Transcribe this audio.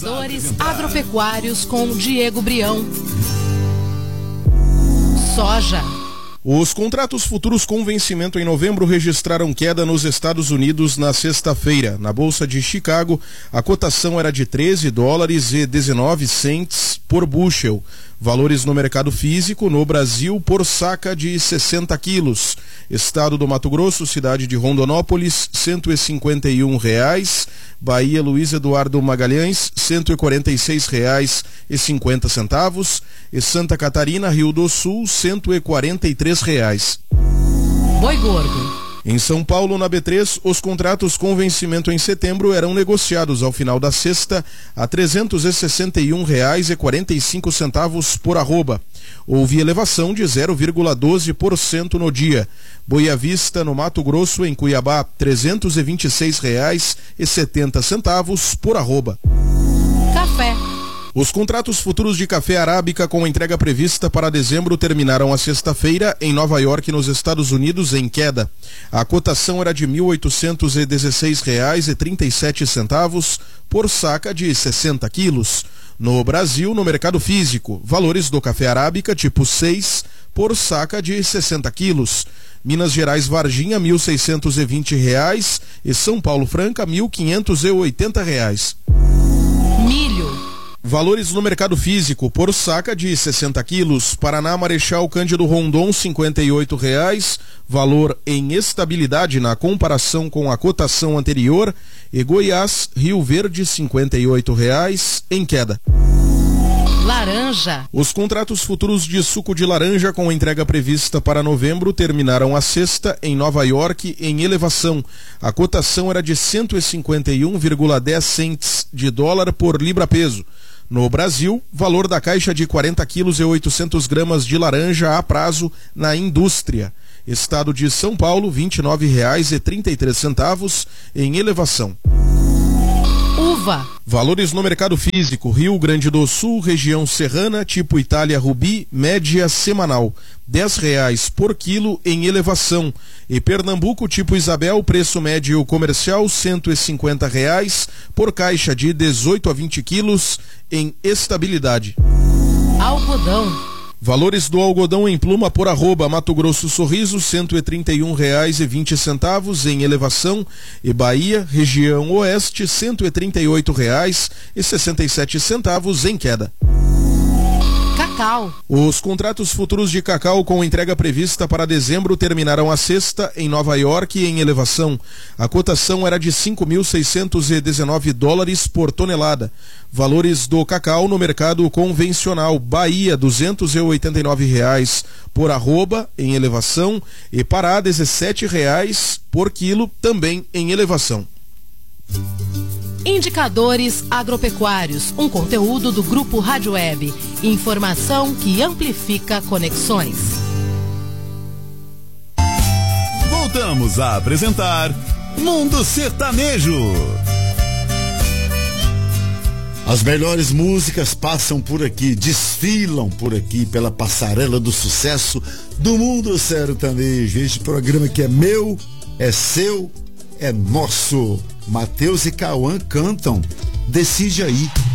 Indicadores agropecuários com Diego Brião. Soja. Os contratos futuros com vencimento em novembro registraram queda nos Estados Unidos na sexta-feira. Na Bolsa de Chicago, a cotação era de $13,19 por bushel. Valores no mercado físico, no Brasil, por saca de 60 quilos. Estado do Mato Grosso, cidade de Rondonópolis, R$151. Bahia, Luiz Eduardo Magalhães, R$146,50. E Santa Catarina, Rio do Sul, R$143. Boi gordo. Em São Paulo, na B3, os contratos com vencimento em setembro eram negociados ao final da sexta a R$361,45 por arroba. Houve elevação de 0,12% no dia. Boi à vista, no Mato Grosso, em Cuiabá, R$326,70 por arroba. Café. Os contratos futuros de café arábica com entrega prevista para dezembro terminaram a sexta-feira em Nova York, nos Estados Unidos, em queda. A cotação era de R$1.816,37 por saca de 60 quilos. No Brasil, no mercado físico, valores do café arábica tipo 6 por saca de 60 quilos. Minas Gerais Varginha, R$1.620 e São Paulo Franca, R$1.580. Milho. Valores no mercado físico, por saca de 60 quilos. Paraná, Marechal Cândido Rondon, R$58. Valor em estabilidade na comparação com a cotação anterior. E Goiás, Rio Verde, R$58, em queda. Laranja. Os contratos futuros de suco de laranja com entrega prevista para novembro terminaram a sexta em Nova York em elevação. A cotação era de 151,10 cents de dólar por libra-peso. No Brasil, valor da caixa de 40 quilos e 800 gramas de laranja a prazo na indústria. Estado de São Paulo, R$29,33 em elevação. Uva. Valores no mercado físico, Rio Grande do Sul, região serrana, tipo Itália Rubi, média semanal, R$10 por quilo em elevação. E Pernambuco, tipo Isabel, preço médio comercial, R$150 por caixa de 18 a 20 quilos em estabilidade. Algodão. Valores do algodão em pluma por arroba, Mato Grosso Sorriso, R$131,20 em elevação. E Bahia, região oeste, R$138,67 em queda. Cacau. Os contratos futuros de cacau com entrega prevista para dezembro terminaram a sexta em Nova York em elevação. A cotação era de $5.619 por tonelada. Valores do cacau no mercado convencional, Bahia, R$289 por arroba em elevação. E Pará, R$17 por quilo, também em elevação. Indicadores agropecuários, um conteúdo do Grupo Rádio Web. Informação que amplifica conexões. Voltamos a apresentar Mundo Sertanejo. As melhores músicas passam por aqui, desfilam por aqui pela passarela do sucesso do Mundo Sertanejo. Este programa que é meu, é seu, é nosso. Matheus e Cauã cantam Decide Aí.